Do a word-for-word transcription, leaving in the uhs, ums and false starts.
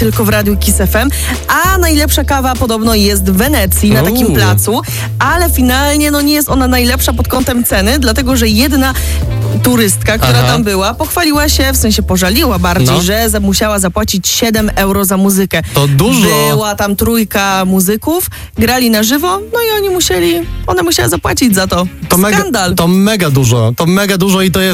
tylko w Radiu Kiss F M, a najlepsza kawa podobno jest w Wenecji, na takim Uuu. placu, ale finalnie no nie jest ona najlepsza pod kątem ceny, dlatego że jedna turystka, która Aha. tam była, pochwaliła się, w sensie pożaliła bardziej, No. że za, musiała zapłacić siedem euro za muzykę. To dużo. Była tam trójka muzyków, grali na żywo, no i oni musieli, ona musiała zapłacić za to. To mega, Skandal. to mega dużo, to mega dużo i to jest